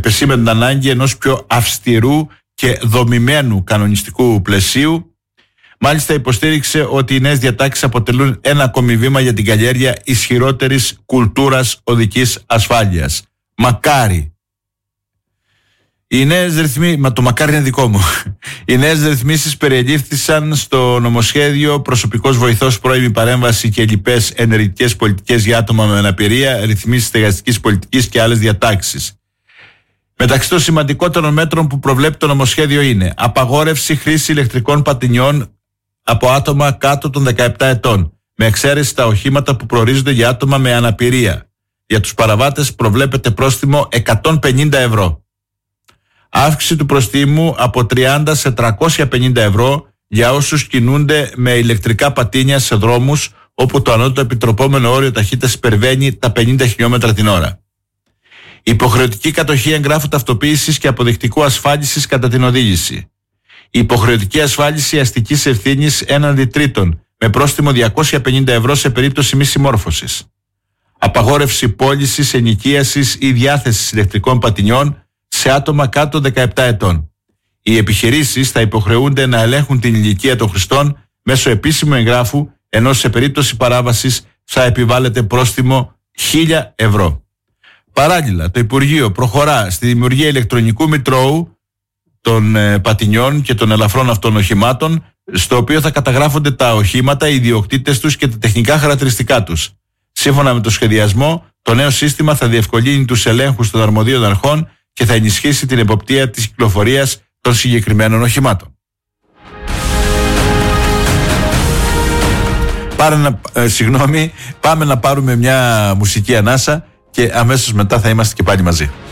επεσήμανε την ανάγκη ενός πιο αυστηρού και δομημένου κανονιστικού πλαισίου. Μάλιστα υποστήριξε ότι οι νέες διατάξεις αποτελούν ένα ακόμη βήμα για την καλλιέργεια ισχυρότερης κουλτούρας οδικής ασφάλειας. Μακάρι. Το μακάρι είναι δικό μου. Οι νέες ρυθμίσεις περιελήφθησαν στο νομοσχέδιο προσωπικός βοηθός πρώιμη παρέμβαση και λοιπές ενεργητικές πολιτικές για άτομα με αναπηρία, ρυθμίσεις στεγαστικής πολιτικής και άλλες διατάξεις. Μεταξύ των σημαντικότερων μέτρων που προβλέπει το νομοσχέδιο είναι απαγόρευση χρήση ηλεκτρικών πατινιών από άτομα κάτω των 17 ετών, με εξαίρεση τα οχήματα που προορίζονται για άτομα με αναπηρία. Για τους παραβάτες προβλέπεται πρόστιμο 150 ευρώ. Αύξηση του προστίμου από 30 σε 350 ευρώ για όσους κινούνται με ηλεκτρικά πατίνια σε δρόμους όπου το ανώτατο επιτροπόμενο όριο ταχύτητας υπερβαίνει τα 50 χιλιόμετρα την ώρα. Υποχρεωτική κατοχή εγγράφου ταυτοποίησης και αποδεικτικού ασφάλισης κατά την οδήγηση. Υποχρεωτική ασφάλιση αστικής ευθύνης έναντι τρίτων με πρόστιμο 250 ευρώ σε περίπτωση μη συμμόρφωσης. Απαγόρευση πώλησης, ενοικίασης ή διάθεσης ηλεκτρικών πατινιών σε άτομα κάτω 17 ετών. Οι επιχειρήσεις θα υποχρεούνται να ελέγχουν την ηλικία των χρηστών μέσω επίσημου εγγράφου, ενώ σε περίπτωση παράβασης θα επιβάλλεται πρόστιμο 1.000 ευρώ. Παράλληλα, το Υπουργείο προχωρά στη δημιουργία ηλεκτρονικού μητρώου των πατινιών και των ελαφρών αυτών οχημάτων, στο οποίο θα καταγράφονται τα οχήματα, οι ιδιοκτήτες τους και τα τεχνικά χαρακτηριστικά τους. Σύμφωνα με το σχεδιασμό, το νέο σύστημα θα διευκολύνει τους ελέγχους των αρμοδίων αρχών και θα ενισχύσει την εποπτεία της κυκλοφορίας των συγκεκριμένων οχημάτων. Πάμε να πάρουμε μια μουσική ανάσα και αμέσως μετά θα είμαστε και πάλι μαζί.